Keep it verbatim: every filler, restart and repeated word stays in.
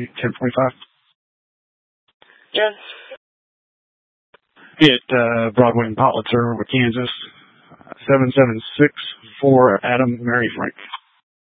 ten forty-five. Yes. Hit uh, Broadway and Politzer with Kansas. seven seven six for Adam Mary Frank.